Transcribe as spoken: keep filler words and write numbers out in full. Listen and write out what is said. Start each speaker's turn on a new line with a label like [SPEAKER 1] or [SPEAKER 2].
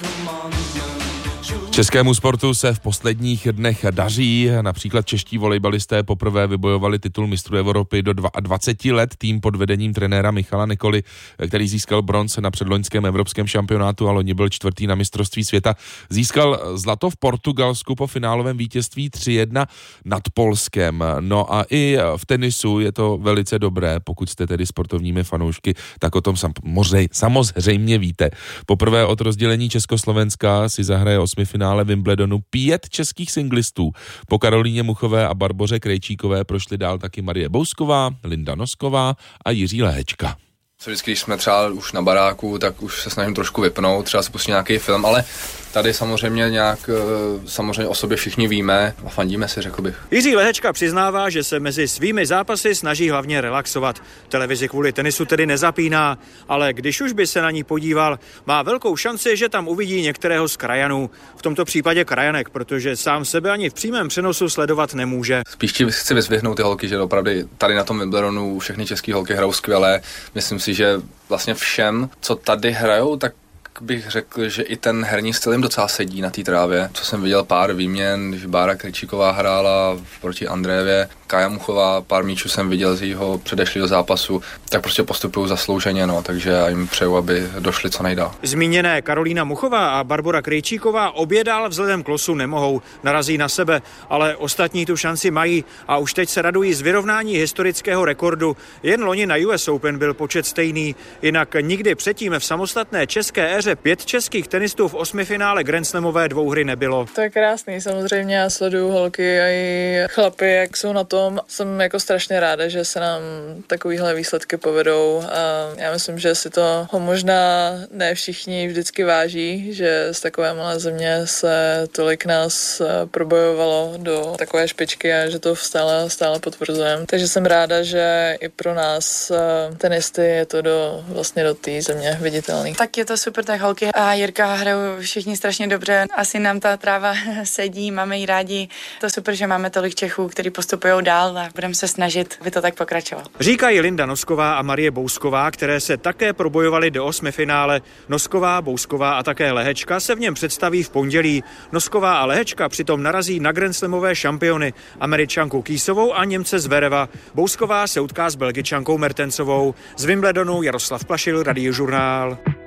[SPEAKER 1] Českému sportu se v posledních dnech daří. Například čeští volejbalisté poprvé vybojovali titul mistrů Evropy do dvaceti let. Tým pod vedením trenéra Michala Nikoly, který získal bronz na předloňském evropském šampionátu a loni byl čtvrtý na mistrovství světa, získal zlato v Portugalsku po finálovém vítězství tři jedna nad Polskem. No a i v tenisu je to velice dobré, pokud jste tedy sportovními fanoušky, tak o tom samozřejmě víte. Poprvé od rozdělení Československa si zahraje osmifinále Wimbledonu pět českých singlistů. Po Karolíně Muchové a Barboře Krejčíkové prošly dál taky Marie Bousková, Linda Nosková a Jiří Lehečka.
[SPEAKER 2] Vždycky, když jsme třeba už na baráku, tak už se snažím trošku vypnout, třeba si pustit nějaký film, ale tady samozřejmě nějak, samozřejmě o sobě všichni víme a fandíme si, řekl bych.
[SPEAKER 3] Jiří Lehečka přiznává, že se mezi svými zápasy snaží hlavně relaxovat. Televizi kvůli tenisu tedy nezapíná, ale když už by se na ní podíval, má velkou šanci, že tam uvidí některého z krajanů. V tomto případě krajanek, protože sám sebe ani v přímém přenosu sledovat nemůže.
[SPEAKER 2] Spíš chci vyzvihnout ty holky, že opravdu tady na tom Wimbledonu všechny české holky hrajou skvěle. Myslím si, že vlastně všem, co tady hrajou, tak bych řekl, že i ten herní styl jim docela sedí na té trávě. Co jsem viděl pár výměn, když Bára Krejčíková hrála proti Andréjevě, Kája Muchová, pár míčů jsem viděl z jeho předešlého zápasu, tak prostě postupují zaslouženě, no, takže já jim přeju, aby došli co nejdál.
[SPEAKER 3] Zmíněné Karolína Muchová a Barbora Krejčíková obě dál vzhledem k losu nemohou, narazí na sebe, ale ostatní tu šanci mají a už teď se radují z vyrovnání historického rekordu. Jen loni na U S Open byl počet stejný, jinak nikdy předtím v samostatné české éře pět českých tenistů v osmifinále grandslamové dvouhry nebylo.
[SPEAKER 4] To je krásný, samozřejmě já sleduju holky a i chlapy, jak jsou na tom. Jsem jako strašně ráda, že se nám takovýhle výsledky povedou a já myslím, že si to možná ne všichni vždycky váží, že z takové malé země se tolik nás probojovalo do takové špičky a že to stále, stále potvrzujeme. Takže jsem ráda, že i pro nás tenisty je to do, vlastně do té země viditelný.
[SPEAKER 5] Tak je to super, tak holky a Jirka hrajou všichni strašně dobře. Asi nám ta tráva sedí, máme ji rádi. To super, že máme tolik Čechů, kteří postupují dál a budeme se snažit, aby to tak pokračovalo.
[SPEAKER 3] Říkají Linda Nosková a Marie Bousková, které se také probojovaly do osmifinále. Nosková, Bousková a také Lehečka se v něm představí v pondělí. Nosková a Lehečka přitom narazí na grandslamové šampiony, Američanku Kýsovou a Němce Zvereva. Bousková se utká s Belgičankou Mertensovou. Z Wimbledonu Jaroslav Plašil, Radiožurnál.